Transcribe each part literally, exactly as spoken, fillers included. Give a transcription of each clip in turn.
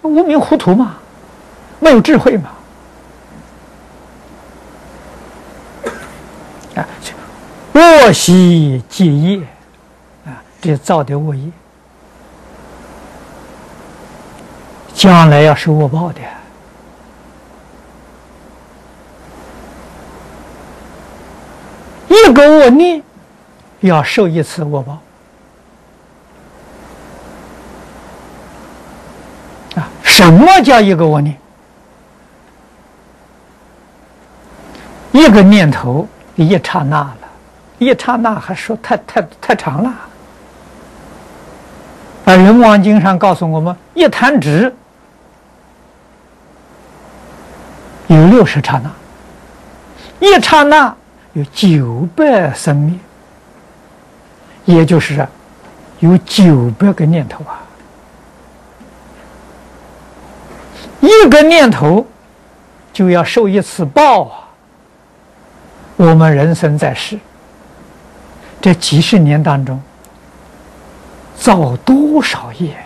无名糊涂嘛，没有智慧嘛。啊，恶习结业啊，这造的恶业，将来要受恶报的。一个恶念要受一次恶报啊！什么叫一个恶念？一个念头一刹那了，一刹那还说太太太长了。而《人王经》上告诉我们，一弹指有六十刹那，一刹那有九百生灭，也就是有九百个念头啊！一个念头就要受一次报啊！我们人生在世，这几十年当中造多少业，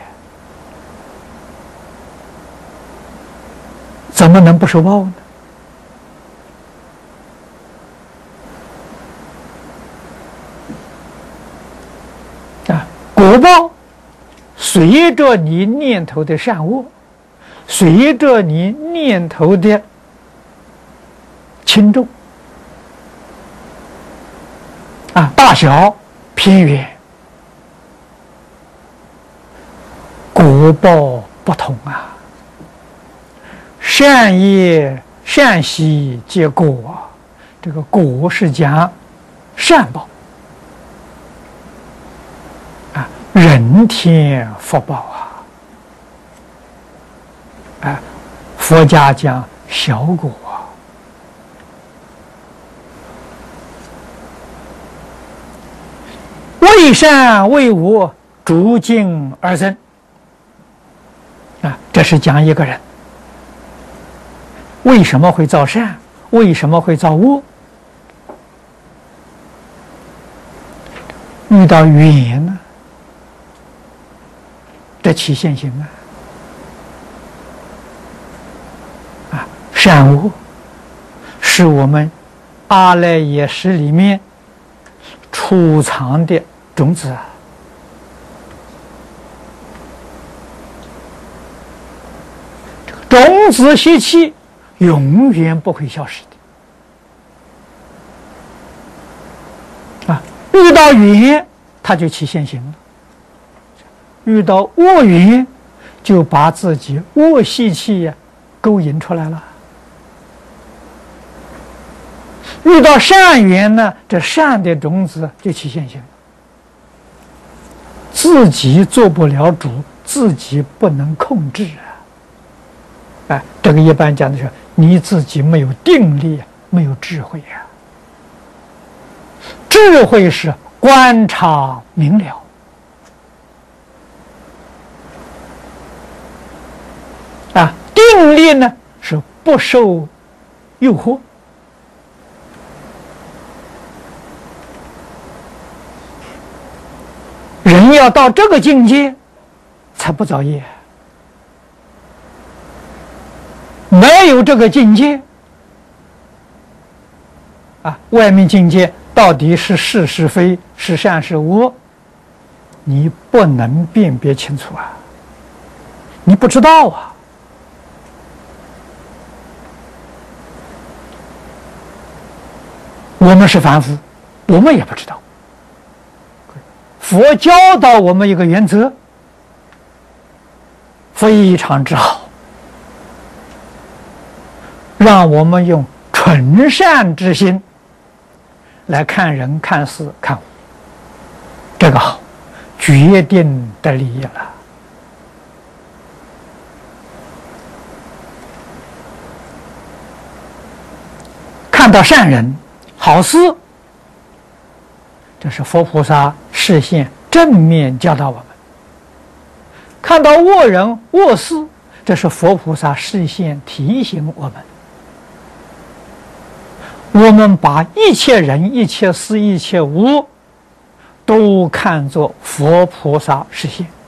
怎么能不受报呢？啊，果报随着你念头的善恶，随着你念头的轻重啊，大小偏远，果报不同啊。善业善习结果，这个果是讲善报啊，人天福报啊，啊，佛家讲小果啊。为善为恶，逐境而生啊，这是讲一个人为什么会造善，为什么会造恶。遇到缘呢，得起现行啊！啊，善恶是我们阿赖耶识里面储藏的种子啊。种子习气永远不会消失的啊！遇到缘，它就起现行了；遇到恶缘，就把自己恶习气呀、啊、勾引出来了。遇到善缘呢，这善的种子就起现行了。自己做不了主，自己不能控制啊！哎，这个一般讲的是你自己没有定力，没有智慧呀、啊。智慧是观察明了，啊，定力呢是不受诱惑。人要到这个境界，才不造业。没有这个境界，啊，外面境界到底是是是非，是善是恶，你不能辨别清楚啊，你不知道啊。我们是凡夫，我们也不知道。佛教导我们一个原则，非常之好。让我们用纯善之心来看人、看事、看物，这个好，决定的利益了。看到善人、好事，这是佛菩萨示现正面教导我们；看到恶人、恶事，这是佛菩萨示现提醒我们。我们把一切人、一切事、一切物都看作佛菩萨示现。